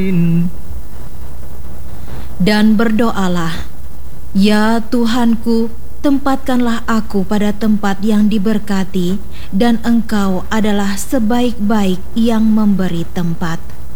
Dan berdoalah, "Ya Tuhanku, tempatkanlah aku pada tempat yang diberkati, dan Engkau adalah sebaik-baik yang memberi tempat."